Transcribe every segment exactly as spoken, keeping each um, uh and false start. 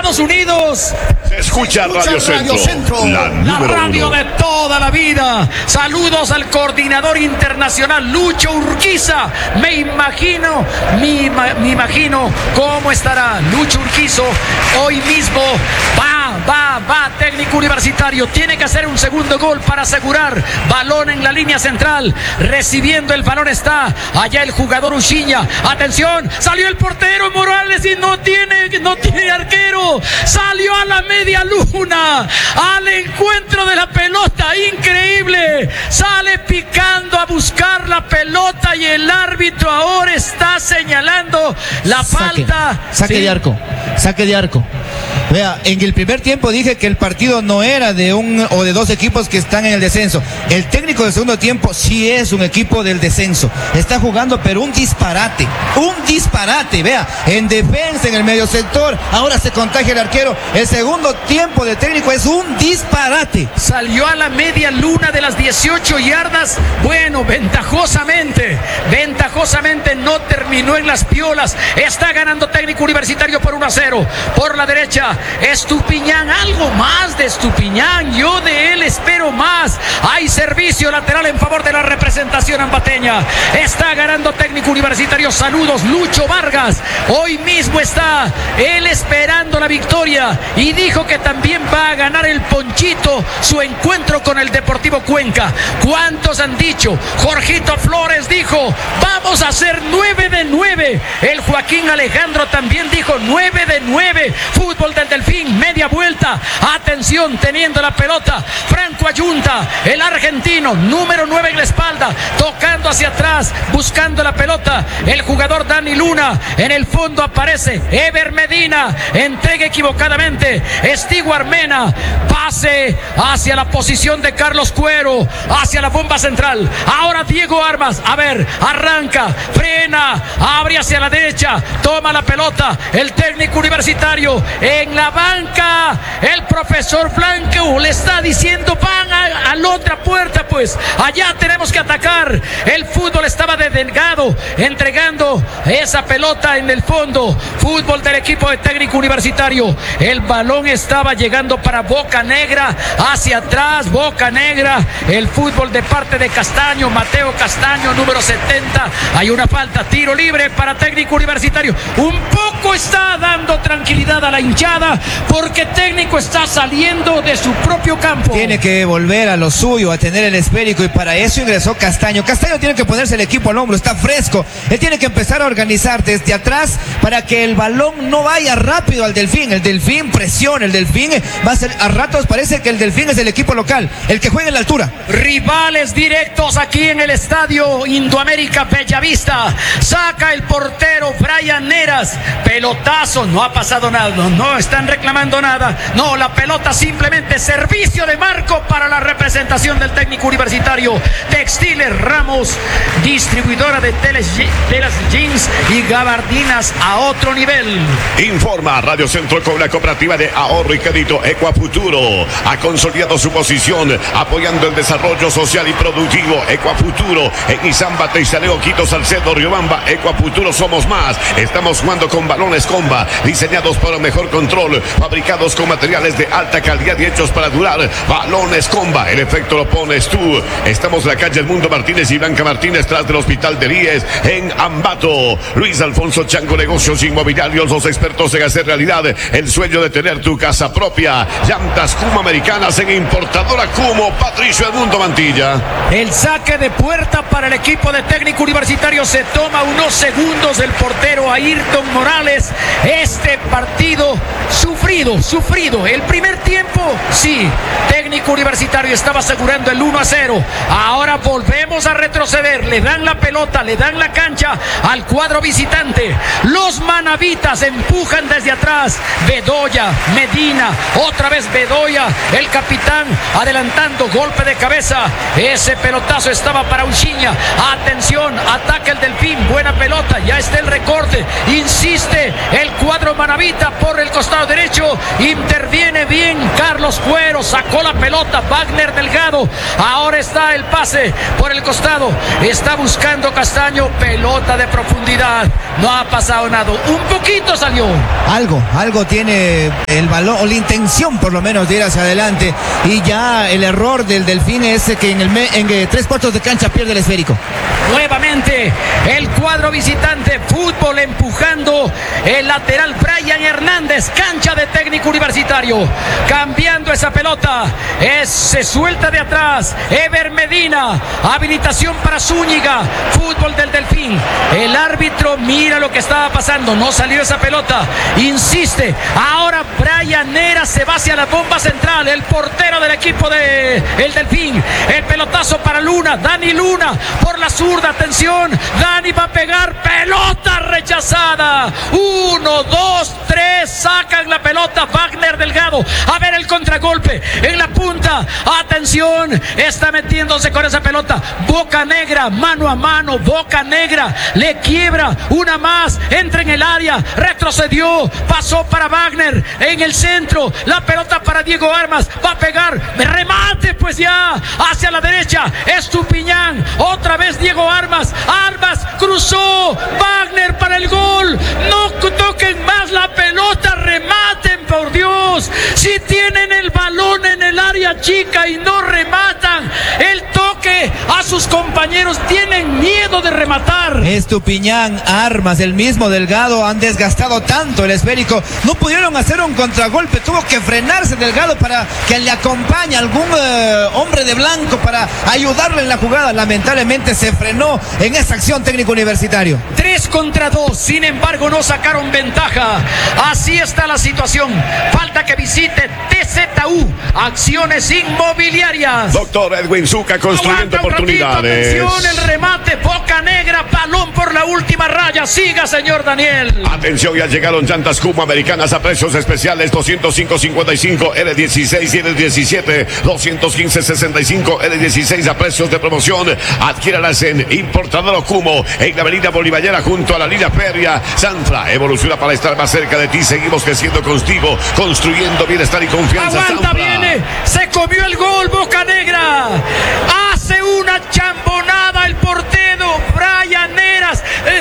Estados Unidos. Se escucha, se escucha Radio, Centro, Radio Centro, la, la radio uno. de toda la vida. Saludos al coordinador internacional Lucho Urquiza. Me imagino, me, me imagino cómo estará Lucho Urquizo hoy mismo. Va, va, va, técnico universitario. Tiene que hacer un segundo gol para asegurar. Balón en la línea central. Recibiendo el balón está allá el jugador Uchiña. Atención, salió el portero Morales y no tiene, no tiene arquero. Salió a la media luna al encuentro de la pelota. Increíble. Sale picando a buscar la pelota y el árbitro ahora está señalando la saque, falta. Saque ¿sí? de arco. Saque de arco. Vea, en el primer tiempo dije que el partido no era de un o de dos equipos que están en el descenso. El técnico del segundo tiempo sí es un equipo del descenso. Está jugando, pero un disparate. Un disparate, vea. En defensa, en el medio sector. Ahora se contagia el arquero. El segundo tiempo del técnico es un disparate. Salió a la media luna de las dieciocho yardas. Bueno, ventajosamente. Ventajosamente no terminó en las piolas. Está ganando técnico universitario por uno a cero. Por la derecha. Estupiñán, algo más de Estupiñán, yo de él espero más. Hay servicio lateral en favor de la representación ambateña. Está ganando técnico universitario. Saludos, Lucho Vargas. Hoy mismo está él esperando la victoria y dijo que también va a ganar el Ponchito su encuentro con el Deportivo Cuenca. ¿Cuántos han dicho? Jorgito Flores dijo, vamos a hacer nueve de nueve. El Joaquín Alejandro también dijo nueve de nueve. Fútbol del Delfín, media vuelta. Atención, teniendo la pelota. Franco Ayunta, el argentino, número nueve en la espalda, tocando hacia atrás, buscando la pelota. El jugador Dani Luna. En el fondo aparece Ever Medina. Entrega equivocadamente. Stewart Mena. Pase hacia la posición de Carlos Cuero. Hacia la bomba central. Ahora Diego Armas. A ver, arranca, frena, abre hacia la derecha. Toma la pelota. El técnico universitario. En la banca, el profesor Blanco le está diciendo, van a, a la otra puerta, pues allá tenemos que atacar. El fútbol estaba de Delgado, entregando esa pelota en el fondo. Fútbol del equipo de técnico universitario. El balón estaba llegando para Boca Negra, hacia atrás, Boca Negra. El fútbol de parte de Castaño, Mateo Castaño, número setenta. Hay una falta, tiro libre para técnico universitario. Un poco está dando tranquilidad a la hinchada, porque técnico está saliendo de su propio campo. Tiene que volver a lo suyo, a tener el esférico, y para eso ingresó Castaño. Castaño tiene que ponerse el equipo al hombro, está fresco. Él tiene que empezar a organizar desde atrás para que el balón no vaya rápido al Delfín. El Delfín presiona, el Delfín va a ser, a ratos parece que el Delfín es el equipo local, el que juega en la altura. Rivales directos aquí en el estadio Indoamérica Bellavista. Saca el portero Brian Neras. Pelotazo, no ha pasado nada. No, no están reclamando nada. No, la pelota simplemente servicio de marco para la representación del técnico universitario. Textiles Ramos, distribuidora de teles, telas jeans y gabardinas a otro nivel. Informa Radio Centro con la cooperativa de ahorro y crédito Ecuafuturo. Ha consolidado su posición apoyando el desarrollo social y productivo. Ecuafuturo en Izamba, Teixaleo, Quito, Salcedo, Riobamba. Ecuafuturo somos más. Estamos jugando con balones Comba, diseñados para mejor control, fabricados con materiales de alta calidad y hechos para durar. Balones Comba, el efecto lo pones tú. Estamos en la calle El Mundo Martínez y Blanca Martínez, tras del Hospital de Ríes, en Ambato. Luis Alfonso Chango, negocios inmobiliarios, los expertos en hacer realidad el sueño de tener tu casa propia. Llantas Cumo Americanas en Importadora Cumo. Patricio Edmundo Mantilla. El saque de puerta para el equipo de técnico universitario. Se toma unos segundos el portero Ayrton Morales. Este partido sufrido, sufrido. El primer tiempo, sí, técnico universitario estaba asegurando el uno a cero. Ahora volvemos a retroceder. Le dan la pelota, le dan la cancha al cuadro visitante. Los manavitas empujan desde atrás. Bedoya, Medina, otra vez Bedoya, el capitán adelantando, golpe de cabeza. Ese pelotazo estaba para Uchiña. Atención, ataca el Delfín, buena pelota, ya está el recorte. Insiste el cuadro manavita por el costado derecho. Delgado, interviene bien Carlos Cuero, sacó la pelota Wagner Delgado, ahora está el pase por el costado, está buscando Castaño, pelota de profundidad, no ha pasado nada, un poquito salió. Algo, algo tiene el balón, o la intención por lo menos de ir hacia adelante, y ya el error del Delfín es que en, el me, en eh, tres cuartos de cancha pierde el esférico. Nuevamente el cuadro visitante, fútbol empujando el lateral Brian Hernández, cancha de Técnico Universitario, cambiando esa pelota, es, se suelta de atrás, Ever Medina, habilitación para Zúñiga, fútbol del Delfín, el árbitro mira lo que estaba pasando, no salió esa pelota, insiste, ahora Brian Nera se va hacia la bomba central, el portero del equipo de el Delfín, el pelotazo para Luna, Dani Luna, por la zurda, atención, Dani va a pegar, pelota rechazada, uno, dos, tres, sacan la pelota, Wagner Delgado, a ver el contragolpe, en la punta, atención, está metiéndose con esa pelota, Boca Negra, mano a mano, Boca Negra, le quiebra, una más, entra en el área, retrocedió, pasó para Wagner, en el centro, la pelota para Diego Armas, va a pegar, remate pues ya, hacia la derecha, Estupiñán, otra vez Diego Armas, Armas cruzó, Wagner para el gol, no toquen más la pelota, rematen por Dios, si tienen el balón en el área chica y no rematan, el toque a sus compañeros, tienen miedo de rematar. Estupiñán, Armas, el mismo Delgado han desgastado tanto el esférico, no pudieron hacer un contragolpe, tuvo que frenarse Delgado para que le acompañe algún eh, hombre de blanco para ayudarle en la jugada, lamentablemente se frenó en esa acción Técnico Universitario. Tres contra dos, sin embargo no sacaron ventaja, así está la situación, falta que visite T Z U, Acciones Inmobiliarias. Doctor Edwin Zucca construyendo Aguanta oportunidades. Ratito, atención, el remate, Boca Negra, balón por la última raya, siga señor Daniel. Atención, ya llegaron llantas Kuma americanas a precios especiales, doscientos cinco cincuenta y cinco, L dieciséis y L diecisiete, doscientos quince sesenta y cinco, L dieciséis a precios de promoción. Adquiéralas en Importador Cumo, en la avenida Bolivariana junto a la línea férrea. Sanfra evoluciona para estar más cerca de ti. Seguimos creciendo contigo, construyendo bienestar y confianza. Aguanta, Sanfra. viene, se comió el gol Boca Negra, hace una chambonada el portero Brian Neras, eh,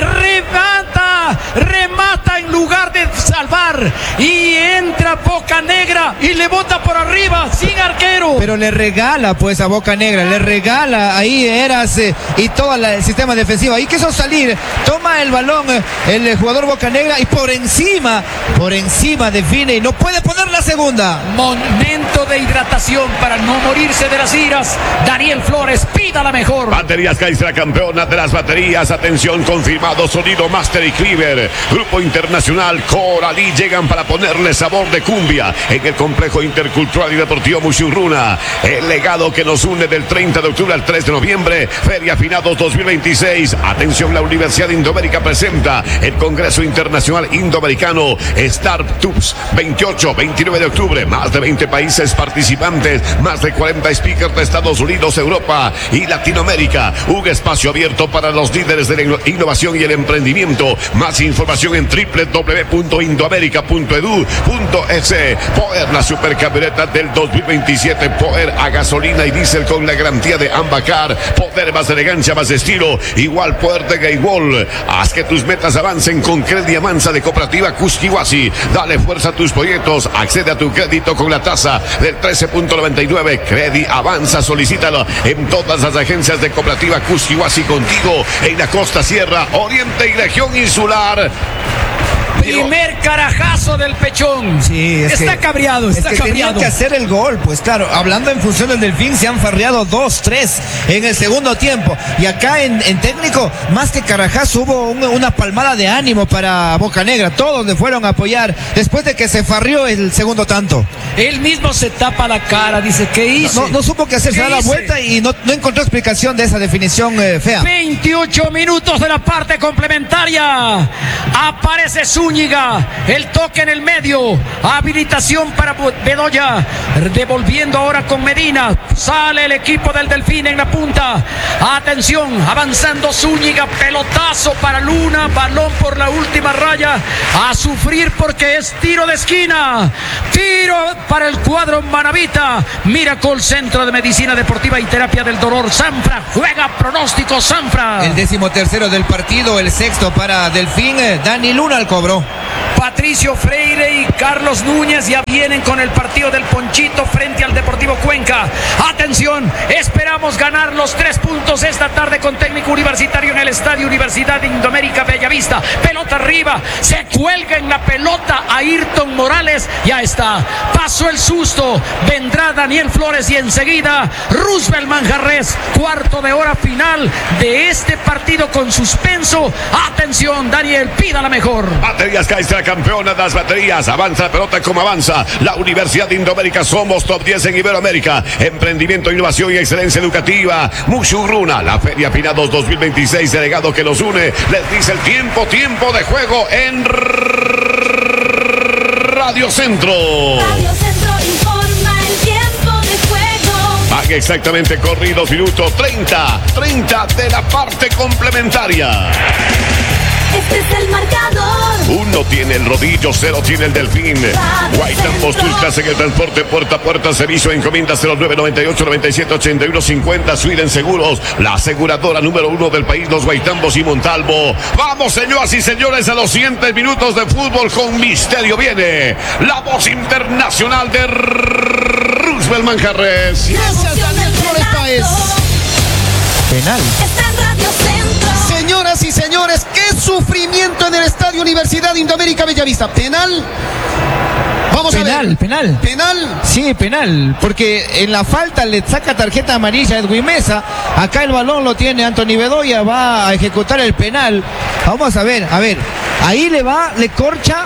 remata, remata en lugar de salvar y entra Boca Negra y le bota por arriba sin arquero. Pero le regala pues a Boca Negra, le regala ahí Eras eh, y todo la, el sistema defensivo, ahí quiso salir, toma el balón eh, el eh, jugador Boca Negra y por encima, por encima define y no puede poner la segunda. Momento de hidratación para no morirse de las iras, Daniel Flores pida la mejor. Baterías Chrysler, campeona de las baterías. Atención, confirmado sonido Master y Cleaver. Grupo Internacional Coralí llegan para ponerle sabor de cumbia en el complejo intercultural y deportivo Muchurruna. El legado que nos une del treinta de octubre al tres de noviembre. Feria Finados dos mil veintiséis. Atención, la Universidad Indoamérica presenta el Congreso Internacional Indoamericano Startups veintiocho veintinueve de octubre. Más de veinte países participantes, más de cuarenta speakers de Estados Unidos, Europa y Latinoamérica. Un espacio abierto para los líderes de la innovación y el emprendimiento. Más información en doble u doble u doble u punto indoamerica punto edu punto es. Power, la supercamioneta del dos mil veintisiete. Power a gasolina y diésel con la garantía de Ambacar. Poder, más elegancia, más estilo. Igual Poder de Gaywall. Haz que tus metas avancen con Credit Avanza de Cooperativa Cusquihuasi. Dale fuerza a tus proyectos. Accede a tu crédito con la tasa del trece punto noventa y nueve. Credit Avanza, solicítalo en todas las agencias de Cooperativa Cusquihuasi, contigo en la costa, sierra, oriente y región insular. Primer carajazo del Pechón. Sí, es está que, cabreado, está es que cabreado. Tenían que hacer el gol, pues claro, hablando en función del Delfín, se han farreado dos, tres en el segundo tiempo. Y acá en, en técnico, más que carajazo, hubo un, una palmada de ánimo para Boca Negra. Todos le fueron a apoyar después de que se farrió el segundo tanto. Él mismo se tapa la cara, dice, ¿qué hice? No, no supo qué hacer, se da la vuelta y no, no encontró explicación de esa definición eh, fea. veintiocho minutos de la parte complementaria. Aparece Zúñiga. Zúñiga, el toque en el medio, habilitación para Bedoya, devolviendo ahora con Medina, sale el equipo del Delfín en la punta, atención, avanzando Zúñiga, pelotazo para Luna, balón por la última raya, a sufrir porque es tiro de esquina, tiro para el cuadro manabita, Miracle Centro de Medicina Deportiva y Terapia del Dolor, Sanfra, juega pronóstico Sanfra. El décimo tercero del partido, el sexto para Delfín, Dani Luna al cobro. Patricio Freire y Carlos Núñez ya vienen con el partido del Ponchito frente al Deportivo Cuenca. Atención, esperamos ganar los tres puntos esta tarde con Técnico Universitario en el Estadio Universidad de Indoamérica Bellavista. Pelota arriba, se cuelga en la pelota Ayrton Morales, ya está, pasó el susto, vendrá Daniel Flores y enseguida Roosevelt Manjarres, cuarto de hora final de este partido con suspenso. Atención, Daniel, pida la mejor. Baterías Caixa, campeona de las baterías. Avanza la pelota como avanza la Universidad de Indoamérica. Somos top diez en Iberoamérica. Emprendimiento, innovación y excelencia educativa. Mushuruna, la Feria Finados dos mil veintiséis, delegado que nos une, les dice el tiempo, tiempo de juego en Radio Centro. Radio Centro informa el tiempo de juego. Van exactamente corridos minutos treinta, treinta de la parte complementaria. Este es el marcador. Uno tiene el rodillo, cero tiene el Delfín. Guaitán Postul, clase en el transporte, puerta a puerta, servicio, encomienda cero nueve noventa y ocho noventa y siete ochenta y uno cincuenta. Sweden Seguros, la aseguradora número uno del país, los Guaitambos y Montalvo. Vamos, señoras y señores, a los siguientes minutos de fútbol con misterio. Viene la voz internacional de Roosevelt Manjarres. Gracias, Daniel Flores Páez. Penal. Está en Radio Centro. Señoras y señores, qué sufrimiento en el Estadio Universidad de Indoamérica Bellavista. Penal. Vamos penal, a ver. Penal, Penal. Sí, penal, porque en la falta le saca tarjeta amarilla a Edwin Mesa. Acá el balón lo tiene Anthony Bedoya, va a ejecutar el penal. Vamos a ver, a ver. Ahí le va, le corcha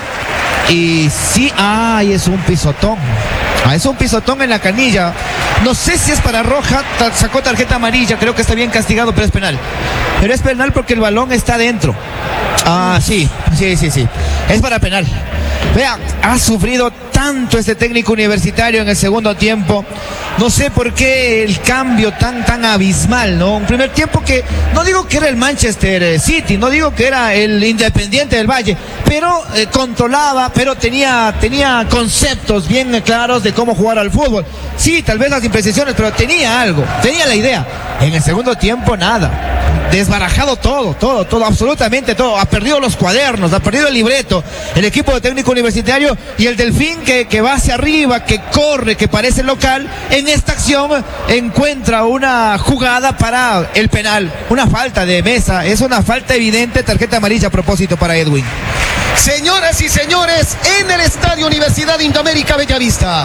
y sí, ay, es un pisotón. Ah, es un pisotón en la canilla. No sé si es para roja, ta- sacó tarjeta amarilla, creo que está bien castigado, pero es penal. Pero es penal porque el balón está dentro. Ah, sí, sí, sí, sí. Es para penal. Vea, ha sufrido tanto este técnico universitario en el segundo tiempo. No sé por qué el cambio tan, tan abismal, ¿no? Un primer tiempo que, no digo que era el Manchester City, no digo que era el Independiente del Valle, pero eh, controlaba, pero tenía, tenía conceptos bien claros de cómo jugar al fútbol. Sí, tal vez las imprecisiones, pero tenía algo, tenía la idea. En el segundo tiempo, nada. Desbarajado todo, todo, todo, absolutamente todo. Ha perdido los cuadernos, ha perdido el libreto. El equipo de técnico universitario y el Delfín que, que va hacia arriba, que corre, que parece local. En esta acción encuentra una jugada para el penal. Una falta de Mesa, es una falta evidente, tarjeta amarilla a propósito para Edwin. Señoras y señores, en el Estadio Universidad de Indoamérica Bellavista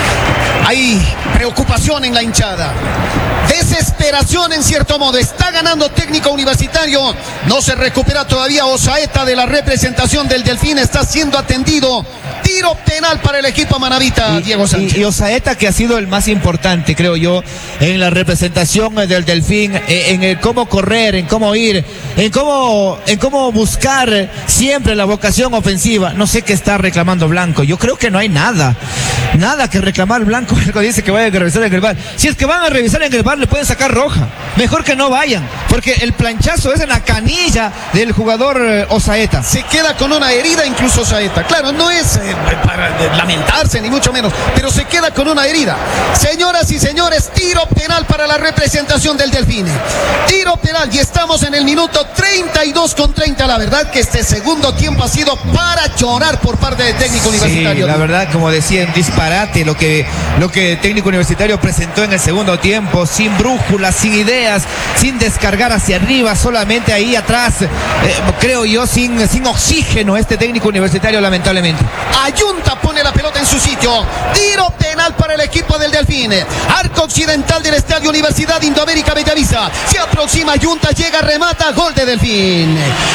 hay preocupación en la hinchada, desesperación en cierto modo. Está ganando técnico universitario, no se recupera todavía Osaeta de la representación del Delfín, está siendo atendido. Tiro penal para el equipo manabita, Y, Diego Sánchez. y, y Osaeta, que ha sido el más importante, creo yo, en la representación del Delfín, en, en el cómo correr, en cómo ir, en cómo, en cómo buscar siempre la vocación ofensiva. No sé qué está reclamando Blanco. Yo creo que no hay nada, nada que reclamar Blanco. Dice que vayan a revisar en el bar. Si es que van a revisar en el bar, le pueden sacar roja. Mejor que no vayan, porque el planchazo es en la canilla del jugador eh, Osaeta. Se queda con una herida incluso Osaeta. Claro, no es eh, para lamentarse ni mucho menos, pero se queda con una herida. Señoras y señores, tiro penal para la representación del Delfín. Tiro penal y estamos en el minuto treinta y dos con treinta. La verdad que este segundo tiempo ha sido para llorar por parte del técnico universitario. Sí, la verdad, como decían, disparate lo que, lo que el técnico universitario presentó en el segundo tiempo, sin brújula, sin ideas, sin descargar hacia arriba, solamente ahí atrás, eh, creo yo, sin, sin oxígeno este técnico universitario, lamentablemente. Ayunta pone la pelota en su sitio. Tiro penal para el equipo del Delfín. Arco occidental del Estadio Universidad Indoamérica Bellavista. Se aproxima Ayunta, llega, remata, gol de Delfín.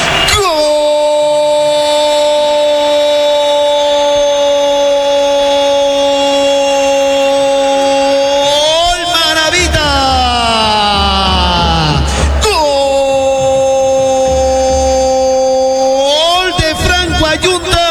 ¡Gol! Manabita. Gol de Franco Ayunta.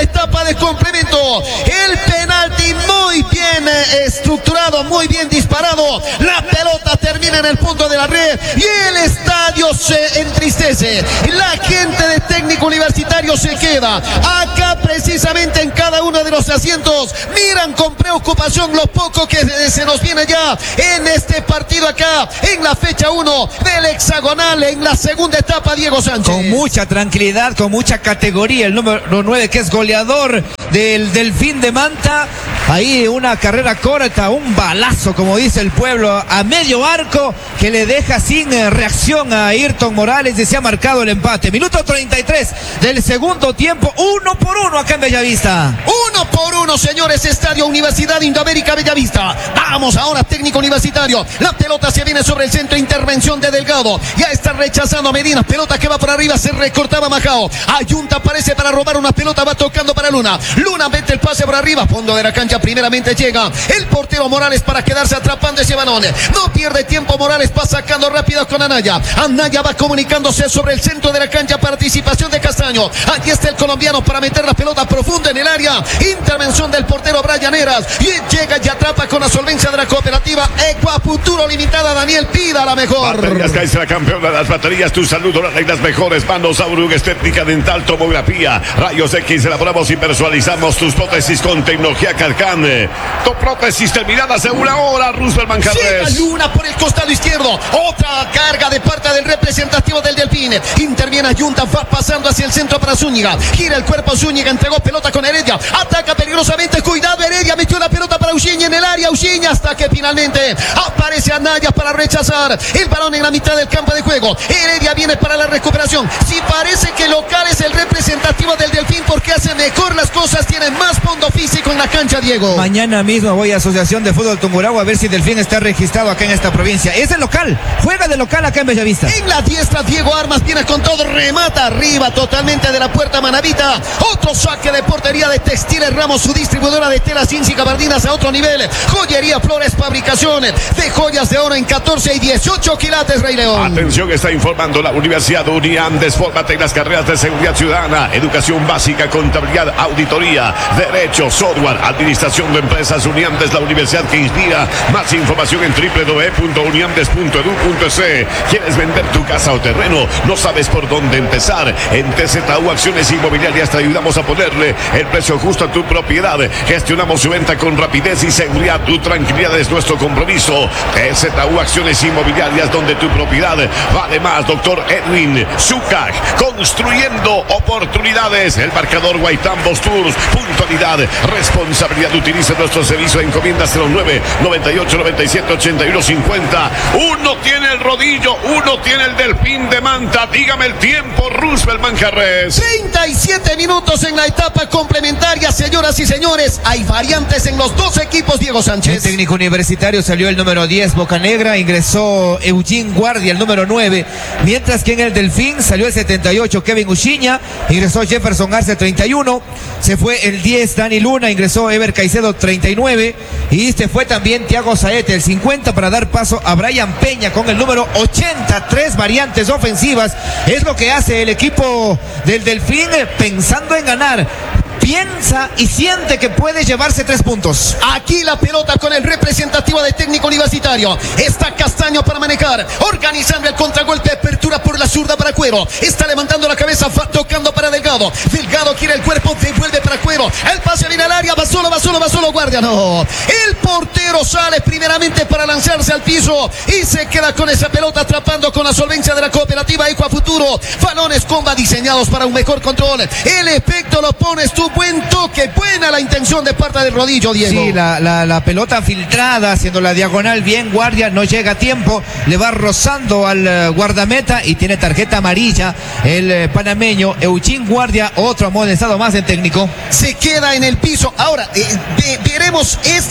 etapa de complemento. El penalti muy bien eh, estructurado, muy bien disparado. La pelota termina en el punto de la red y el estadio se entristece. La gente de Técnico Universitario se queda acá precisamente en cada uno de los asientos. Miran con preocupación lo poco que se nos viene ya en este partido acá, en la fecha uno del hexagonal, en la segunda etapa, Diego Sánchez. Con mucha tranquilidad, con mucha categoría, el número nueve que es goleador del Delfín de Manta. Ahí una carrera corta, un balazo, como dice el pueblo, a medio arco que le deja sin eh, reacción a Ayrton Morales y se ha marcado el empate. Minuto treinta y tres del segundo tiempo, uno por uno acá en Bellavista. Uno por uno, señores, Estadio Universidad Indoamérica Bellavista. Vamos ahora, Técnico Universitario. La pelota se viene sobre el centro, intervención de Delgado. Ya está rechazando Medina, pelota que va por arriba, se recortaba Macao. Ayunta aparece para robar una pelota, va tocando para Luna. Luna mete el pase por arriba, fondo de la cancha, primeramente llega el portero Morales para quedarse atrapando ese balón. No pierde tiempo Morales, va sacando rápido con Anaya. Anaya va comunicándose sobre el centro de la cancha, participación de Castaño. Aquí está el colombiano para meter la pelota profunda en el área. Intervención del portero Brian Heras y llega y atrapa con la solvencia de la cooperativa Ecuafuturo Limitada. Daniel Pida, la mejor. Baterías Kaiser, la campeona de las baterías. Tu saludo, las reglas mejores. Manos Aurug, estética dental, tomografía, rayos X. Elaboramos y personalizamos tus prótesis con tecnología Carcán. Tu prótesis terminadas en una hora. Roosevelt Manjarres. Llega Luna por el costado izquierdo. Otra carga de parte del representativo del Delfín. Interviene Ayunta, va pasando hacia el centro para Zúñiga. Gira el cuerpo Zúñiga, entregó pelota con Heredia. Ataca peligrosamente, cuidado Heredia, metió la pelota para Uchiña en el área. Uchiña hasta que finalmente aparece Anaya para rechazar el balón en la mitad del campo de juego. Heredia viene para la recuperación. Si parece que local es el representativo del Delfín porque hace mejor las cosas, tiene más fondo físico en la cancha, Diego. Mañana mismo voy a Asociación de Fútbol Tungurahua a ver si Delfín está registrado acá en esta provincia. Es el local, juega de local acá en Bellavista. En la diestra Diego Armas viene con todo, remata arriba totalmente de la puerta Manavita. Otro saque de portería de Textiles Ramos, su distribuidora de telas Cincy Gabardinas a otro nivel. Joyería Flores, fabricación de joyas de oro en catorce y dieciocho quilates, Rey León. Atención, está informando la Universidad de Uniandes. Fórmate en las carreras de seguridad ciudadana, educación básica, contabilidad, auditoría, derecho, software, administración de empresas. Uniandes, la universidad que inspira. Más información en doble u doble u doble u punto uniandes punto edu punto es. ¿Quieres vender tu casa o terreno? ¿No sabes por dónde empezar? En T Z U Acciones Inmobiliarias te ayudamos a ponerle el precio justo a tu propiedad. Gestionamos su venta con rapidez y seguridad. Tu tranquilidad es nuestro compromiso. T Z U Acciones Inmobiliarias, donde tu propiedad vale más. Doctor Edwin Zucag, construyendo oportunidades. El marcador Guaitambos Tours, puntualidad, responsabilidad. Utiliza nuestro servicio de encomienda cero nueve noventa y ocho noventa y siete ochenta y uno cincuenta. Uno tiene el rodillo, uno tiene el Delfín de Manta. Dígame el tiempo, Roosevelt Manjarres. treinta y siete minutos en la etapa complementaria, señoras y señores. Hay variantes en los dos equipos, Diego Sánchez. El Técnico Universitario salió el número diez, Bocanegra, ingresó Eugene Guardia, el número nueve, mientras que en el Delfín salió el setenta y ocho, Kevin Uchiña, ingresó Jefferson Arce, treinta y uno, se fue el diez, Dani Luna, ingresó Ever Caicedo, treinta y nueve, y se fue también Thiago Saete, el cincuenta, para dar paso a Brian Peña con el número ochenta. Tres variantes ofensivas es lo que hace el equipo del Delfín, eh, pensando en ganar. Piensa y siente que puede llevarse tres puntos. Aquí la pelota con el representativo de Técnico Universitario. Está Castaño para manejar, organizando el contragolpe, apertura por la zurda para Cuero. Está levantando la cabeza, va tocando para Delgado. Delgado quiere el cuerpo, devuelve para Cuero. El pase viene al área, va solo, va solo, va solo, Guardia. No. El portero sale primeramente para lanzarse al piso y se queda con esa pelota, atrapando con la solvencia de la cooperativa Ecuafuturo. Balones comba diseñados para un mejor control. El efecto lo pones tú. Buen toque, buena la intención de parte del rodillo, Diego. Sí, la, la, la pelota filtrada, haciendo la diagonal bien, Guardia no llega a tiempo, le va rozando al uh, guardameta y tiene tarjeta amarilla el uh, panameño Eugene Guardia, otro amonestado más en Técnico. Se queda en el piso. Ahora, eh, ve, veremos este tipo de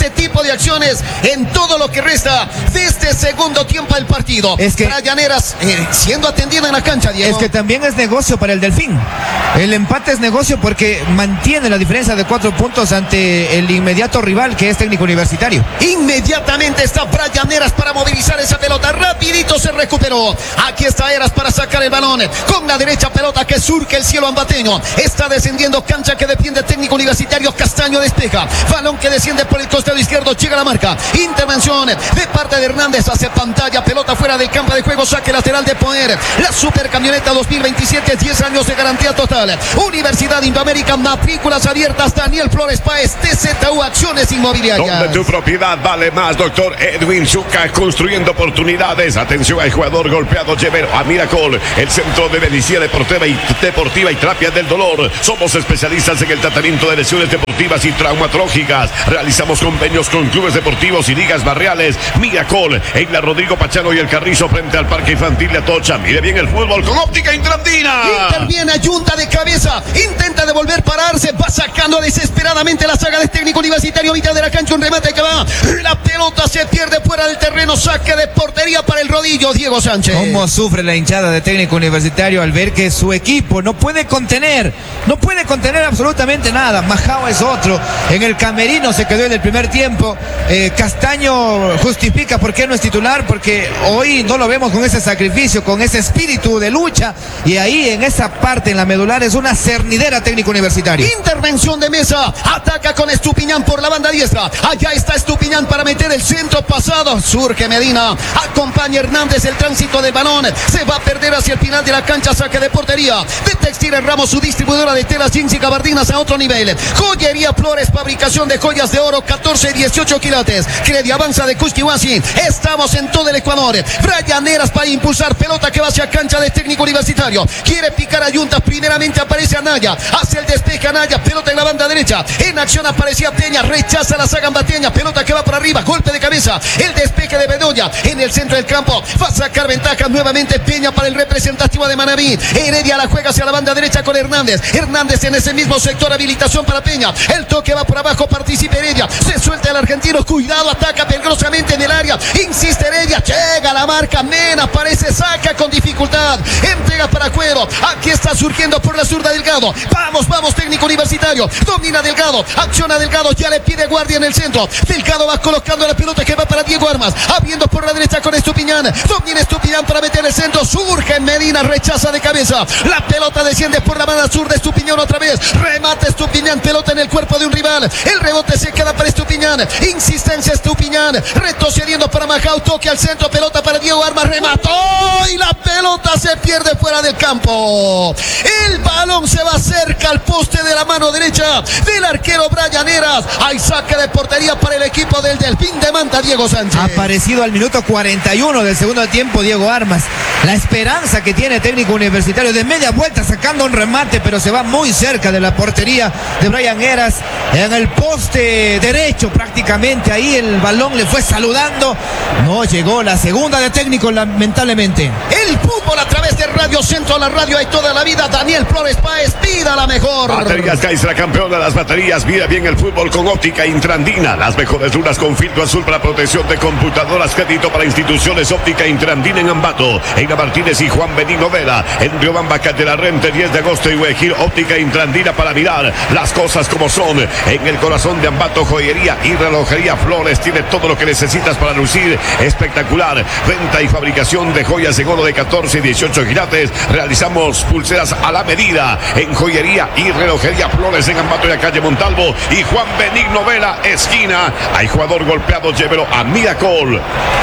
de acciones en todo lo que resta de este segundo tiempo del partido. Es que Brian Heras eh, siendo atendido en la cancha, Diego. Es que también es negocio para el Delfín. El empate es negocio porque mantiene la diferencia de cuatro puntos ante el inmediato rival que es Técnico Universitario. Inmediatamente está Brian Heras para movilizar esa pelota. Rapidito se recuperó. Aquí está Heras para sacar el balón. Con la derecha pelota que surque el cielo ambateño. Está descendiendo cancha que defiende Técnico Universitario. Castaño despeja. Balón que desciende por el costado izquierdo. Llega la marca. Intervención de parte de Hernández. Hace pantalla. Pelota fuera del campo de juego. Saque lateral de Poder. La Supercamioneta dos mil veintisiete. diez años de garantía total. Universidad Indoamérica. Matrículas abiertas. Daniel Flores Páez. T Z U Acciones Inmobiliarias. Donde tu propiedad vale más. Doctor Edwin Zucca, construyendo oportunidades. Atención al jugador golpeado. Llever a Miracol. El centro de medicina deportiva y, deportiva y terapia del dolor. Somos especialistas en el tratamiento de lesiones deportivas y traumatológicas. Realizamos convenios con clubes deportivos y ligas barriales. Miracol en la Rodrigo Pachano y el Carrizo frente al Parque Infantil de Atocha. Mire bien el fútbol con Óptica Intrandina. Interviene Ayunta de cabeza. Intenta devolver pararse. Va sacando desesperadamente la saga de Técnico Universitario. Mitad de la cancha. Un remate que va. La pelota se pierde fuera del terreno. Saque de portería para el rodillo. Diego Sánchez. ¿Cómo sufre la hinchada de Técnico Universitario al ver que su equipo no puede contener? No puede contener absolutamente nada. Majao es otro. En el camerino se quedó en el primer tiempo. Eh, Castaño justifica por qué no es titular, porque hoy no lo vemos con ese sacrificio, con ese espíritu de lucha. Y ahí en esa parte, en la medular, es una cernidera Técnico Universitario. Intervención de Mesa. Ataca con Estupiñán por la banda diestra. Allá está Estupiñán para meter el centro pasado. Surge Medina. Acompaña Hernández el tránsito del balón. Se va a perder hacia el final de la cancha. Saque de portería de Textiles Ramos, su distribuidora de telas, jeans y gabardinas a otro nivel. Joyería Flores, fabricación de joyas de oro, catorce y dieciocho quilates. Credi Avanza de Cusquihuasi. Estamos en todo el Ecuador. Brian Heras para impulsar pelota que va hacia cancha de Técnico Universitario. Quiere picar a Yunta. Primeramente aparece Anaya. Hace el despeje Anaya. Pelota en la banda derecha. En acción aparecía Peña. Rechaza la saga Bateña. Pelota que va por arriba. Golpe de cabeza. El despeje de Bedoya. En el centro del campo. Va a sacar ventaja nuevamente Peña para el representativo de Manaví. Heredia la juega hacia la banda derecha con Hernández. Hernández en ese mismo sector. Habilitación para Peña. El toque va por abajo. Participa Heredia. Se suelta el argentino. Cuidado. Ataca peligrosamente en el área. Insiste Heredia. Llega la marca. Mena aparece. Saca con dificultad. Entrega para Cuero. Aquí está surgiendo por la zurda Delgado. Vamos, vamos. Técnico Universitario. Domina Delgado. Acciona Delgado. Ya le pide guardia en el centro. Delgado va colocando la pelota que va para Diego Armas. Abriendo por la derecha con Estupiñán. Domina Estupiñán para meter el centro. Surge Medina. Rechaza de cabeza. La pelota desciende por la banda sur de Estupiñán otra vez. Remate Estupiñán. Pelota en el cuerpo de un rival. El rebote se queda para Estupiñán. Insistencia Estupiñán. Retrocediendo para Majao. Toque al centro. Pelota para Diego Armas. Remató. Y la pelota se pierde fuera del campo. El balón se va cerca al poste de la mano derecha del arquero Brian Heras. Hay saque de portería para el equipo del Delfín de Manta, Diego Sánchez. Ha aparecido al minuto cuarenta y uno del segundo tiempo Diego Armas. La esperanza que tiene Técnico Universitario de media vuelta sacando un remate, pero se va muy cerca de la portería de Brian Heras. En el poste derecho prácticamente. Ahí el balón le fue saludando. No llegó la segunda de Técnico, lamentablemente. El fútbol a través de Radio Centro, la radio hay toda la vida. Daniel Flores Páez, pida la mejor. Baterías Kaiser, la campeona de las baterías. Mira bien el fútbol con Óptica Intrandina. Las mejores lunas con filtro azul para protección de computadoras. Crédito para instituciones. Óptica Intrandina en Ambato, Eina Martínez y Juan Benigno Vela. En Riobamba, Calle La Rente, diez de agosto y Guajir. Óptica Intrandina para mirar las cosas como son. En el corazón de Ambato, joyería y relojería Flores. Tiene todo lo que necesitas para lucir espectacular. Venta y fabricación de joyas en oro de catorce y dieciocho quilates. Realizamos pulseras a la medida en joyería y relojería Flores en Ambato y la calle Montalvo y Juan Benigno Vela, esquina. Hay jugador golpeado, llévelo a Miracol.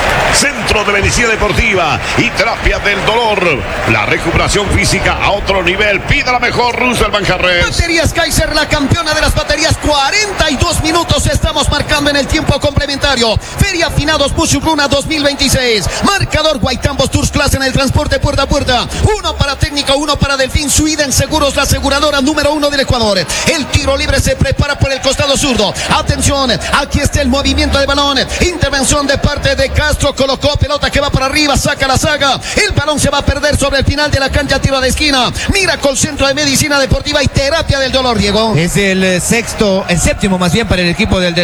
Centro de medicina deportiva y terapia del dolor. La recuperación física a otro nivel. Pida la mejor, Roosevelt Banjarres. Baterías Kaiser, la campeona de las baterías. cuarenta y dos minutos estamos marcando en el tiempo complementario. Feria Finados Buchubruna dos mil veintiséis. Marcador Guaitambos Tours Class en el transporte puerta a puerta. Uno para Técnico, uno para Delfín. Sweden Seguros, la aseguradora número uno del Ecuador. El tiro libre se prepara por el costado zurdo. Atención, aquí está el movimiento de balón. Intervención de parte de Castro. Colocó pelota que va para arriba, saca la saga. El balón se va a perder sobre el final de la cancha, tiro de esquina. Miracol Centro de Medicina Deportiva y Terapia del Dolor, Diego. Es el sexto, el séptimo más bien para el equipo del Delfín. Hay una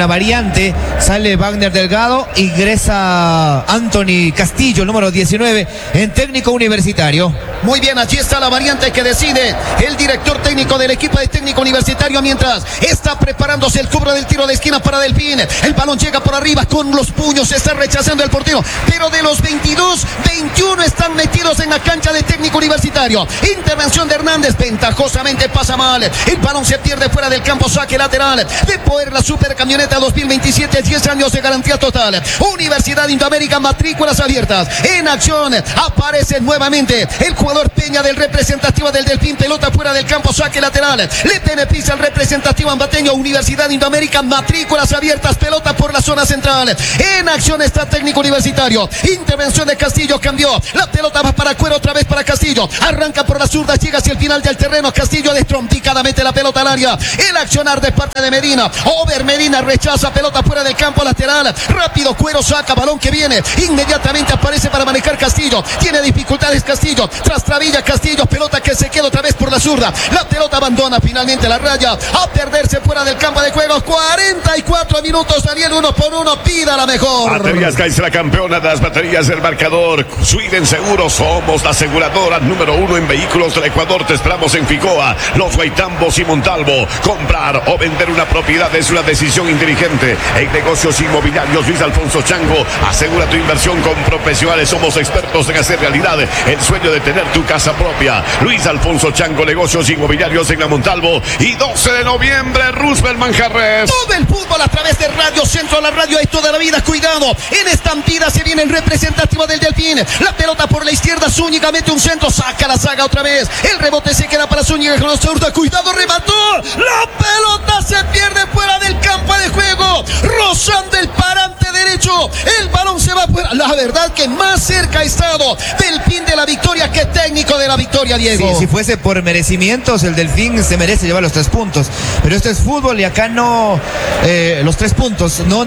una variante, sale Wagner Delgado, ingresa Anthony Castillo, número diecinueve, en técnico universitario. Muy bien, allí está la variante que decide el director técnico del equipo de técnico universitario, mientras está preparándose el cobro del tiro de esquina para Delfín. El balón llega por arriba con los puños, se está rechazando el portero, pero de los veintidós, veintiuno están metidos en la cancha de técnico universitario. Intervención de Hernández, ventajosamente pasa mal, el balón se pierde fuera del campo, saque lateral de poder la supercamioneta dos mil veintisiete, diez años de garantía total. Universidad Indoamérica, matrículas abiertas. En acción aparece nuevamente el jugador Peña del representativo del Delfín, pelota fuera del campo, saque lateral, le beneficia el representativo ambateño. Universidad Indoamérica, matrículas abiertas, pelota por la zona central. En acción está técnico universitario, intervención de Castillo, cambió, la pelota va para Cuero, otra vez para Castillo, arranca por la zurda, llega hacia el final del terreno, Castillo destrompicadamente la pelota al área, el accionar de parte de Medina, Over Medina rechaza, pelota fuera del campo lateral, rápido Cuero saca, balón que viene, inmediatamente aparece para manejar Castillo, tiene dificultades Castillo, tras trabilla Castillo, pelota que se queda otra vez por la zurda, la pelota abandona finalmente la raya, a perderse fuera del campo de juego. Cuarenta y cuatro minutos, Daniel, uno por uno, pida la mejor. Baterías Gais, la campeona de las baterías del marcador. Sweden Seguros, somos la aseguradora número uno en vehículos del Ecuador. Te esperamos en Ficoa, Los Guaitambos y Montalvo. Comprar o vender una propiedad es una decisión inteligente. En negocios inmobiliarios, Luis Alfonso Chango, asegura tu inversión con profesionales. Somos expertos en hacer realidad el sueño de tener tu casa propia. Luis Alfonso Chango, negocios inmobiliarios en la Montalvo. Y doce de noviembre, Roosevelt Manjarres. Todo el fútbol a través de Radio Centro, la radio es toda la vida. Cuidado, en estampida se viene el representativo del Delfín. La pelota por la izquierda, Zúñiga mete un centro, saca la saga otra vez. El rebote se queda para Zúñiga con la zurda. Cuidado, remató. La pelota se pierde fuera del campo de juego, rozando el parante derecho. El balón se va fuera. La verdad que más cerca ha estado Delfín de la victoria que técnico de la victoria, Diego. Sí, si fuese por merecimientos, el Delfín se merece llevar los tres puntos. Pero esto es fútbol y acá no, eh, los tres puntos, no,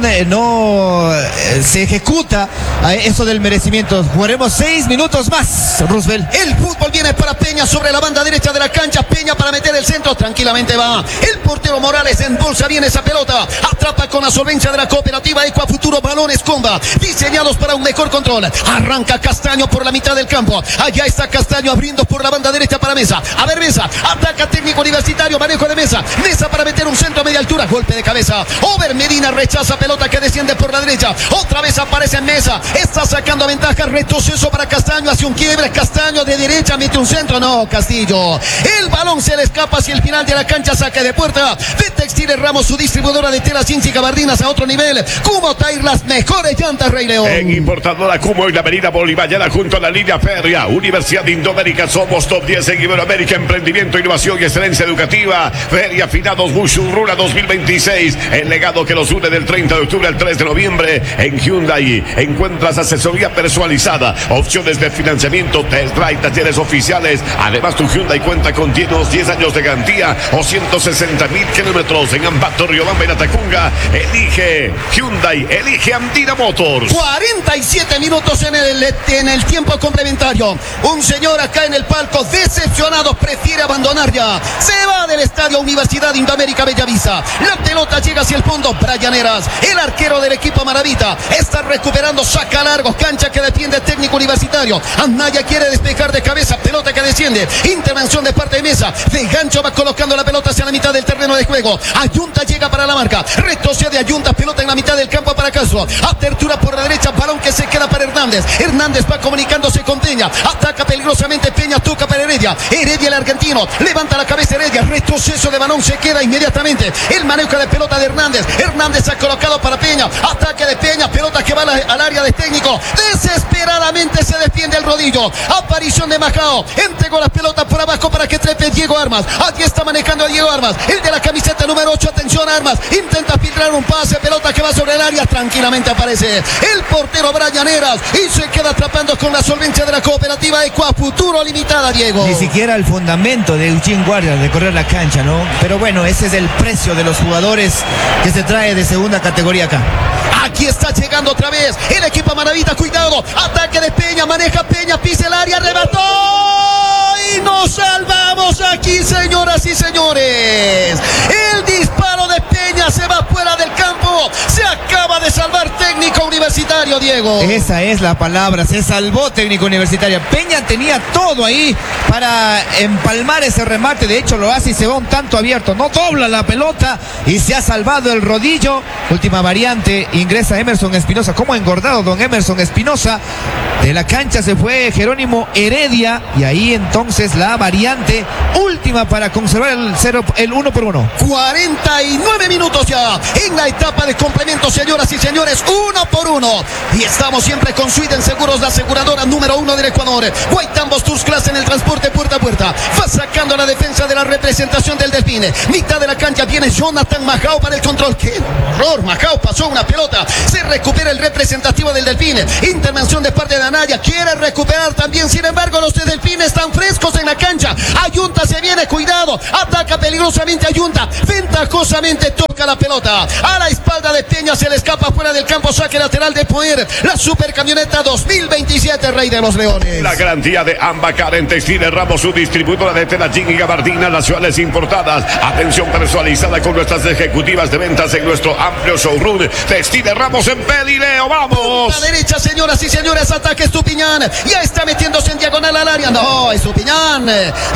no eh, se ejecuta eso del merecimiento. Jugaremos seis minutos más, Roosevelt. El fútbol viene para Peña sobre la banda derecha de la cancha. Peña para meter el centro, tranquilamente va. El portero Morales en bolsa, viene esa pelota. Atrapa con la solvencia de la cooperativa Ecuafuturo, balones comba, diseñados para un mejor control. Arranca Castaño por la mitad del campo. Allá está Castaño abriendo por la banda derecha para Mesa. A ver Mesa, ataca técnico universitario, manejo de Mesa. Mesa para meter un centro a media altura, golpe de cabeza. Over Medina rechaza, pelota que desciende por la derecha. Otra vez aparece en Mesa, está sacando ventaja, retroceso para Castaño, hacia un quiebre. Castaño de derecha mete un centro, no, Castillo. El balón se le escapa hacia el final de la cancha, saque de puerta de Textiles Ramos, su distribuidora de telas, jeans y gabardinas a otro nivel. Cumo Tire, las mejores llantas, Rey León. En importadora Cumo, en la avenida Bolivariana junto a la línea férrea. Universidad Indoamérica, somos top diez en Iberoamérica, emprendimiento, innovación y excelencia educativa. Feria Finados Mushurruna dos mil veintiséis, el legado que los une del treinta de octubre al tres de noviembre. En Hyundai encuentras asesoría personalizada, opciones de financiamiento, test drive, talleres oficiales. Además, tu Hyundai cuenta con diez años de garantía o ciento sesenta mil kilómetros. En Ambato, Riobamba y Latacunga, elige Hyundai, elige Andina Motors. cuarenta y siete minutos en el, en el tiempo complementario. Un señor acá en el palco, decepcionado, prefiere abandonar ya. Se va del estadio Universidad Indoamérica Bellavista. La pelota llega hacia el fondo. Brian Heras, el arquero del equipo Maravita, está recuperando, saca largo, cancha que defiende técnico universitario. Anaya quiere despejar de cabeza, pelota que desciende. Intervención de parte de Mesa. De gancho va colocando la pelota hacia la mitad del terreno de juego. Ayunta llega para la marca. Retrocede Ayunta, pelota en la mitad del campo para Castro. Apertura por la derecha, balón que se queda para Hernández. Hernández va comunicándose con Peña. Ataca peligrosamente Peña, toca para Heredia. Heredia el argentino, levanta la cabeza Heredia. Retroceso de balón, se queda inmediatamente. El manejo de pelota de Hernández. Hernández ha colocado para Peña. Ataque de Peña, pelota que va al área de técnico. Desesperadamente se defiende el rodillo. Aparición de Majao. Entregó la pelota por abajo para que trepe Diego Armas. Aquí está manejando a Diego Armas. El de la camiseta número ocho. Atención, Armas. Intenta filtrar un pase. Pelota que va sobre el área. Tranquilamente aparece el portero Brian Heras. Y se queda atrapando con la solvencia de la cooperativa Ecuafuturo Limitada, Diego. Ni siquiera el fundamento de Eugene Guardia de correr la cancha, ¿no? Pero bueno, ese es el precio de los jugadores que se trae de segunda categoría acá. Aquí está llegando otra vez el equipo Maravita, cuidado, ataque de Peña, maneja Peña, pisa el área, arrebató y nos salvamos aquí, señoras y señores. El disparo de Peña se va fuera del campo, Universitario, Diego. Esa es la palabra, se salvó Técnico Universitario. Peña tenía todo ahí para empalmar ese remate, de hecho lo hace y se va un tanto abierto, no dobla la pelota y se ha salvado el rodillo. Última variante, ingresa Emerson Espinosa. ¿Cómo ha engordado don Emerson Espinosa? De la cancha se fue Jerónimo Heredia y ahí entonces la variante última para conservar el cero, el uno por uno. cuarenta y nueve minutos ya en la etapa de complemento, señoras y señores, uno por uno. Y estamos siempre con Sweden Seguros, la aseguradora número uno del Ecuador. Guaitambos Tours Class en el transporte puerta a puerta. Va sacando la defensa de la representación del Delfín. Mitad de la cancha viene Jonathan Majao para el control. ¡Qué horror! Majao pasó una pelota. Se recupera el representativo del Delfín. Intervención de parte de Anaya. Quiere recuperar también. Sin embargo, los de Delfín están frescos en la cancha. Ayunta se viene, cuidado. Ataca peligrosamente Ayunta. Ventajosamente toca la pelota. A la espalda de Peña se le escapa fuera del campo. Saque lateral de Poder. La supercamioneta dos mil veintisiete, Rey de los Leones. La garantía de Ambacar en Textiles Ramos, su distribuidora de tela jean y gabardina nacionales importadas. Atención personalizada con nuestras ejecutivas de ventas en nuestro amplio showroom. Textiles Ramos en Pedileo, vamos. La derecha, señoras y señores, ataque Estupiñán. Ya está metiéndose en diagonal al área. No, Estupiñán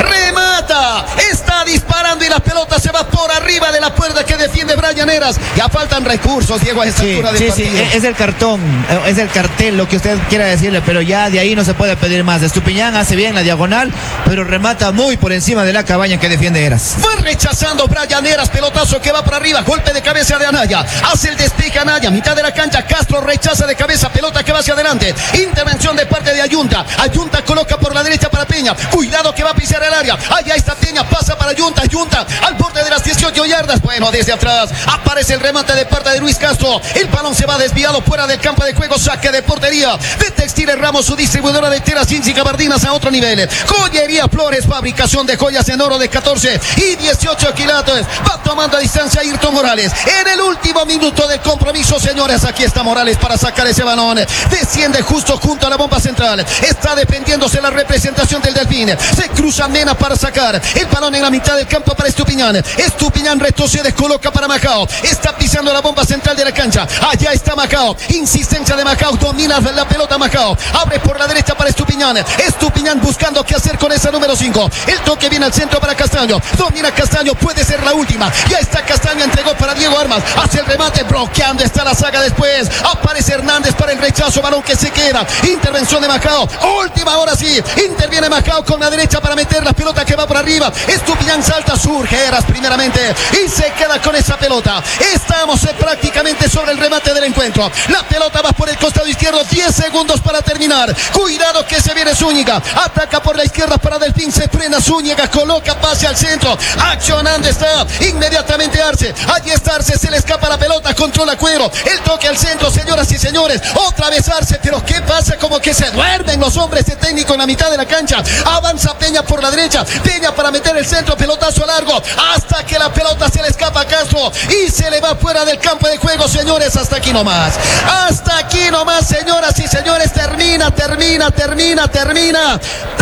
remata. Está disparando y la pelota se va por arriba de la puerta que defiende Brian Heras. Ya faltan recursos, Diego, a esta Sí, altura del sí, sí, partido. es el cartón, es el cartel, lo que usted quiera decirle, pero ya de ahí no se puede pedir más. Estupiñán hace bien la diagonal, pero remata muy por encima de la cabaña que defiende Heras. Va rechazando Brian Heras, pelotazo que va por arriba, golpe de cabeza de Anaya, hace el despeje Anaya, mitad de la cancha, Castro rechaza de cabeza, pelota que va hacia adelante, intervención de parte de Ayunta, Ayunta coloca por la derecha para Peña, cuidado que va a pisar el área, allá está Peña, pasa para Ayunta, Ayunta al borde de las dieciocho yardas, bueno, desde atrás, aparece el remate de parte de Luis Castro, el balón se va desviado fuera del campo de juego, saque de portería, de Textiles Ramos, su distribuidora de telas, jeans y gabardinas a otro nivel, Joyería Flores, fabricación de joyas en oro de catorce y dieciocho quilates, va tomando a distancia Ayrton Morales, en el último minuto del compromiso, señores, aquí está Morales para sacar ese balón, desciende justo junto a la bomba central, está defendiéndose la representación del Delfín, se cruza Mena para sacar el balón en la mitad del campo para Estupiñán, Estupiñán retrocede, coloca para Macao, está pisando la bomba central de la cancha, allá está Macao, insistencia de Macao, domina la pelota Macao, abre por la derecha para Estupiñán, Estupiñán buscando qué hacer con esa número cinco, el toque viene al centro para Castaño, domina Castaño, puede ser la última, ya está Castaño, entregó para Diego Armas, hace el remate, bloqueando está la saga después, aparece Hernández para el rechazo, balón que se queda, intervención de Macao, última, ahora sí, interviene Macao con la derecha para meter la pelota que va por arriba, Estupiñán salta, surge Heras primeramente y se queda con esa pelota, estamos eh, prácticamente sobre el remate del encuentro, la pelota va por el costado izquierdo, diez segundos para terminar, cuidado que se viene Zúñiga, ataca por la izquierda para Delfín, se frena Zúñiga, coloca pase al centro, accionando está inmediatamente Arce, allí está Arce, se le escapa la pelota, controla Cuero, el toque al centro, señoras y señores, otra vez Arce, pero ¿qué pasa? Como que se duermen los hombres de técnico en la mitad de la cancha, avanza Peña por la derecha, Peña para meter el centro, pelotazo largo, hasta que la pelota se le escapa a Castro y se le va fuera del campo de juego, señores, hasta aquí nomás, hasta aquí nomás, señoras y señores, termina, termina, termina, termina,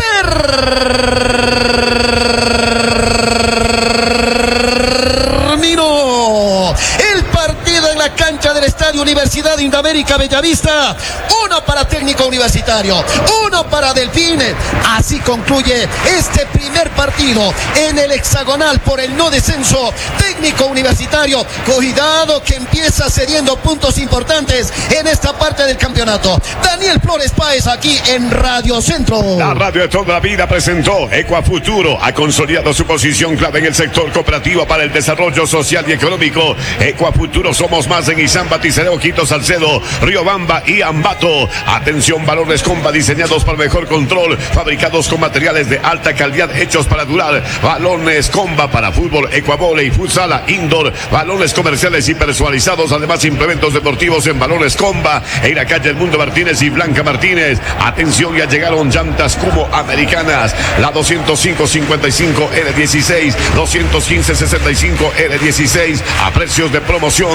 terminó el partido en la cancha del Estadio Universidad de Indamérica Bellavista, uno para Técnico Universitario, uno para Delfín, así concluye este primer partido en el hexagonal por el no descenso. Técnico Universitario, cuidado que empieza cediendo puntos importantes en esta parte del campeonato. Daniel Flores Páez aquí en Radio Centro. La radio de toda la vida presentó Ecuafuturo, ha consolidado su posición clave en el sector cooperativo para el desarrollo social y económico. Ecuafuturo, somos más en Izamba, Ticereo, Quito, Salcedo, Riobamba y Ambato. Atención, balones Comba diseñados para mejor control, fabricados con materiales de alta calidad, hechos para durar. Balones Comba para fútbol, ecuavole, futsal, indoor, balones comerciales y personalizados, además implementos deportivos en balones Comba, en la calle El Mundo Martínez y Blanca Martínez. Atención, ya llegaron llantas Cubo americanas, la doscientos cinco cincuenta y cinco R dieciséis, doscientos quince sesenta y cinco R dieciséis, a precios de promoción.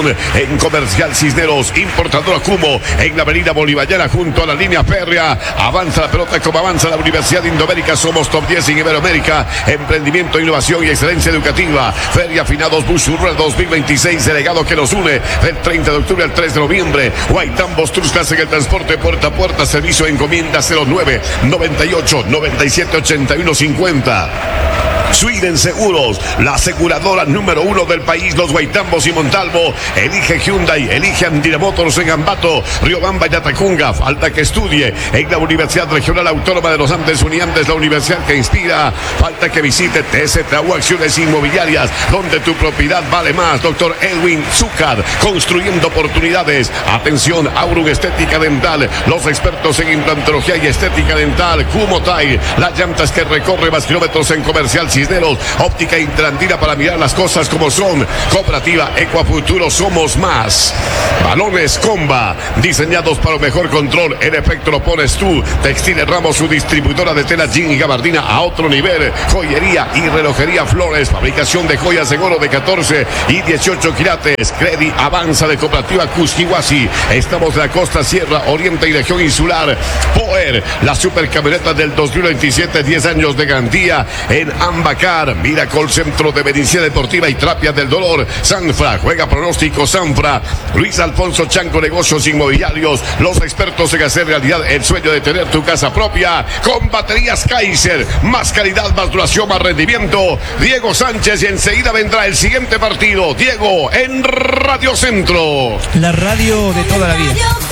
en Comercial Cisneros, importador Cumo, en la avenida Bolivariana junto a la línea férrea. Avanza la pelota como avanza la Universidad de Indoamérica. Somos top diez en Iberoamérica. Emprendimiento, innovación y excelencia educativa. Feria Finados Busurra dos mil veintiséis, delegado que nos une del treinta de octubre al tres de noviembre. Guaitambos Tours en el transporte puerta a puerta. Servicio encomienda cero nueve noventa y ocho noventa y siete ochenta y uno cincuenta. Sweden Seguros, la aseguradora número uno del país. Los Guaitambos y Montalvo. Elige Hyundai, elige Andina Motors en Ambato, Riobamba y Atacunga. Falta que estudie en la Universidad Regional Autónoma de los Andes, Uniandes, la universidad que inspira. Falta que visite T S T A U Acciones Inmobiliarias, donde tu propiedad vale más. Doctor Edwin Zúcar, construyendo oportunidades. Atención, Aurum Estética Dental, los expertos en implantología y estética dental. Kumotay, las llantas que recorre más kilómetros en Comercial Cisneros. Óptica Intrandina para mirar las cosas como son. Cooperativa Ecuafuturo, somos más. Balones Comba, diseñados para un mejor control. El efecto lo pones tú. Textiles Ramos, su distribuidora de tela jean y gabardina a otro nivel. Joyería y relojería Flores, fabricación de joyas en oro de catorce y dieciocho quilates. Credi Avanza de Cooperativa Cusquihuasi. Estamos en la costa, Sierra, Oriente y región insular. Poer, la supercamioneta del dos mil veintisiete, diez años de garantía en Ambacar. Miracol, Centro de Medicina Deportiva y Terapia del Dolor. Sanfra, juega pronóstico Sanfra. Luis Alfonso Chanco, negocios inmobiliarios. Los expertos en hacer realidad el sueño de tener tu casa propia con baterías Kaiser. Más calidad, más duración, más rendimiento. Diego Sánchez, y enseguida vendrá el siguiente partido. Diego, en Radio Centro. La radio de toda la vida.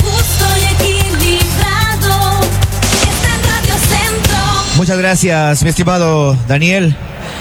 Muchas gracias, mi estimado Daniel.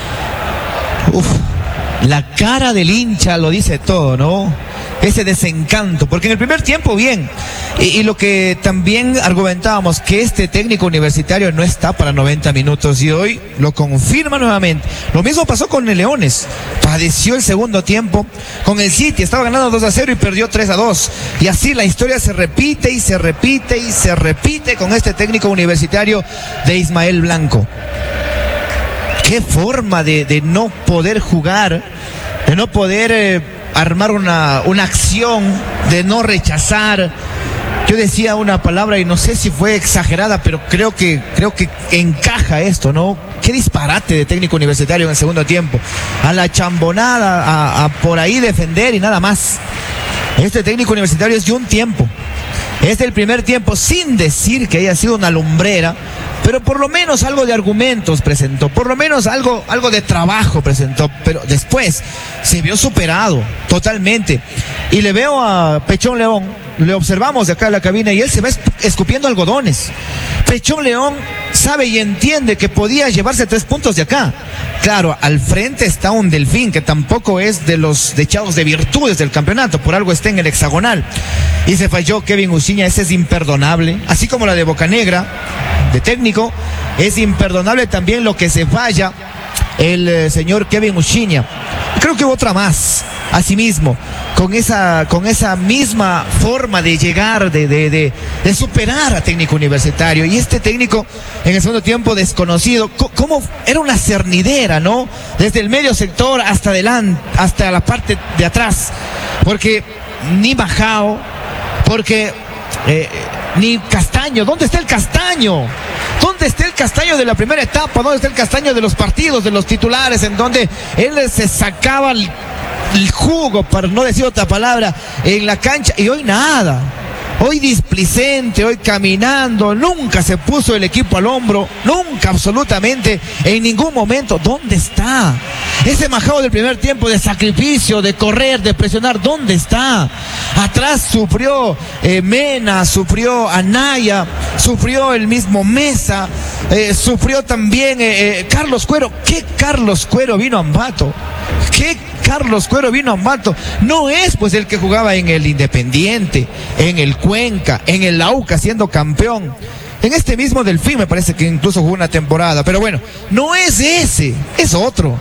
Uf, la cara del hincha lo dice todo, ¿no? Ese desencanto, porque en el primer tiempo bien, y, y lo que también argumentábamos, que este técnico universitario no está para noventa minutos, y hoy lo confirma nuevamente. Lo mismo pasó con el Leones, padeció el segundo tiempo con el City, estaba ganando dos a cero y perdió tres a dos, y así la historia se repite y se repite y se repite con este técnico universitario de Ismael Blanco. Qué forma de, de no poder jugar, de no poder eh, armar una, una acción, de no rechazar. Yo decía una palabra y no sé si fue exagerada, pero creo que, creo que encaja esto, ¿no? Qué disparate de técnico universitario en el segundo tiempo. A la chambonada, a, a por ahí defender y nada más. Este técnico universitario es de un tiempo. Es del primer tiempo, sin decir que haya sido una lumbrera, pero por lo menos algo de argumentos presentó, por lo menos algo, algo de trabajo presentó, pero después se vio superado totalmente. Y le veo a Pechón León, le observamos de acá en la cabina y él se va escupiendo algodones. Pechón León sabe y entiende que podía llevarse tres puntos de acá. Claro, al frente está un Delfín que tampoco es de los dechados de virtudes del campeonato, por algo está en el hexagonal. Y se falló Kevin Uciña, ese es imperdonable, así como la de Bocanegra, de técnico, es imperdonable también lo que se falla el eh, señor Kevin Uciña. Creo que hubo otra más, asimismo, con esa, con esa misma forma de llegar, de, de, de, de superar a técnico universitario. Y este técnico, en el segundo tiempo desconocido, como era una cernidera, ¿no? Desde el medio sector hasta adelante, hasta la parte de atrás, porque ni Majao, porque eh, ni Castaño. ¿Dónde está el Castaño? ¿Dónde está el Castaño de la primera etapa? ¿Dónde está el Castaño de los partidos, de los titulares, en donde él se sacaba el, el jugo, para no decir otra palabra, en la cancha? Y hoy nada. Hoy displicente, hoy caminando, nunca se puso el equipo al hombro, nunca, absolutamente, en ningún momento. ¿Dónde está? Ese Majao del primer tiempo de sacrificio, de correr, de presionar, ¿dónde está? Atrás sufrió eh, Mena, sufrió Anaya, sufrió el mismo Mesa, eh, sufrió también eh, eh, Carlos Cuero. ¿Qué Carlos Cuero vino a Ambato? ¿Qué Carlos Cuero vino a Ambato? No es pues el que jugaba en el Independiente, en el Cuenca, en el Aucas siendo campeón. En este mismo Delfín me parece que incluso jugó una temporada, pero bueno, no es ese, es otro.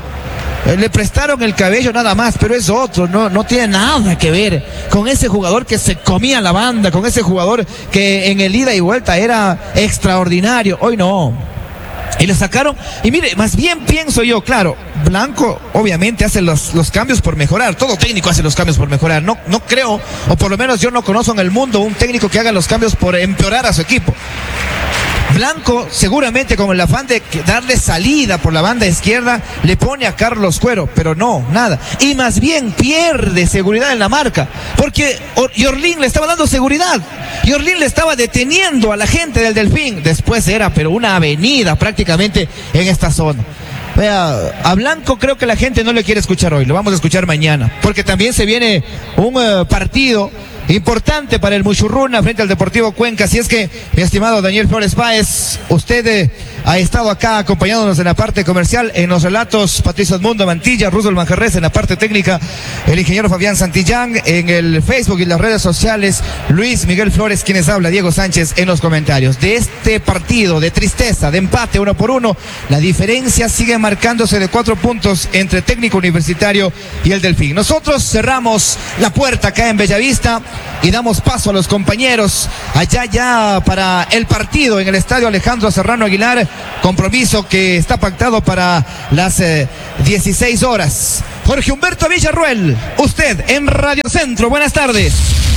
Le prestaron el cabello nada más, pero es otro, no, no tiene nada que ver con ese jugador que se comía la banda, con ese jugador que en el ida y vuelta era extraordinario. Hoy no. Y le sacaron, y mire, más bien pienso yo, claro, Blanco obviamente hace los, los cambios por mejorar. Todo técnico hace los cambios por mejorar. No, no creo, o por lo menos yo no conozco en el mundo un técnico que haga los cambios por empeorar a su equipo. Blanco, seguramente con el afán de darle salida por la banda izquierda, le pone a Carlos Cuero, pero no, nada. Y más bien pierde seguridad en la marca, porque Yorlín le estaba dando seguridad. Yorlín le estaba deteniendo a la gente del Delfín. Después era, pero una avenida prácticamente en esta zona. Vea, a Blanco creo que la gente no le quiere escuchar hoy, lo vamos a escuchar mañana, porque también se viene un uh, partido importante para el Muchurruna frente al Deportivo Cuenca. Así es que, mi estimado Daniel Flores Páez, usted eh, ha estado acá acompañándonos en la parte comercial, en los relatos Patricio Edmundo Mantilla, Rudolf Manjarres en la parte técnica, el ingeniero Fabián Santillán, en el Facebook y las redes sociales, Luis Miguel Flores, quienes habla, Diego Sánchez en los comentarios. De este partido de tristeza, de empate uno por uno, la diferencia sigue marcándose de cuatro puntos entre Técnico Universitario y el Delfín. Nosotros cerramos la puerta acá en Bellavista y damos paso a los compañeros allá ya para el partido en el estadio Alejandro Serrano Aguilar, compromiso que está pactado para las eh, dieciséis horas. Jorge Humberto Villarruel, usted en Radio Centro, buenas tardes.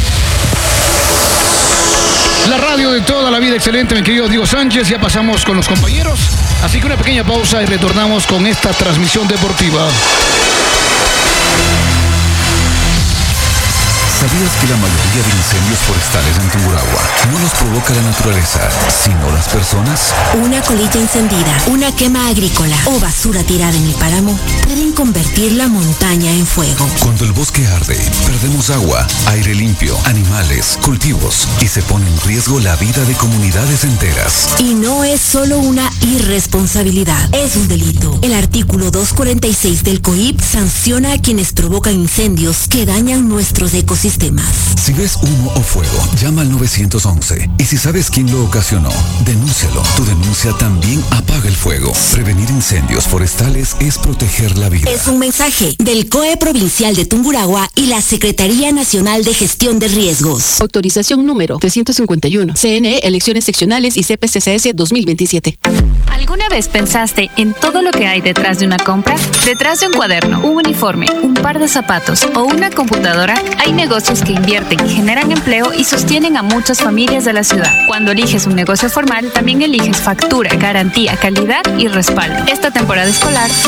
La radio de toda la vida, excelente, mi querido Diego Sánchez. Ya pasamos con los compañeros, así que una pequeña pausa y retornamos con esta transmisión deportiva. ¿Sabías que la mayoría de incendios forestales en Tungurahua no los provoca la naturaleza, sino las personas? Una colilla encendida, una quema agrícola o basura tirada en el páramo pueden convertir la montaña en fuego. Cuando el bosque arde, perdemos agua, aire limpio, animales, cultivos y se pone en riesgo la vida de comunidades enteras. Y no es solo una irresponsabilidad, es un delito. El artículo doscientos cuarenta y seis del C O I P sanciona a quienes provocan incendios que dañan nuestros ecosistemas. Si ves humo o fuego, llama al nueve once. Y si sabes quién lo ocasionó, denúncialo. Tu denuncia también apaga el fuego. Prevenir incendios forestales es proteger la vida. Es un mensaje del C O E Provincial de Tungurahua y la Secretaría Nacional de Gestión de Riesgos. Autorización número trescientos cincuenta y uno. C N E, Elecciones Seccionales y C P C C S dos mil veintisiete. ¿Alguna vez pensaste en todo lo que hay detrás de una compra? Detrás de un cuaderno, un uniforme, un par de zapatos o una computadora, hay negocios que invierten y generan empleo y sostienen a muchas familias de la ciudad. Cuando eliges un negocio formal, también eliges factura, garantía, calidad y respaldo. Esta temporada escolar,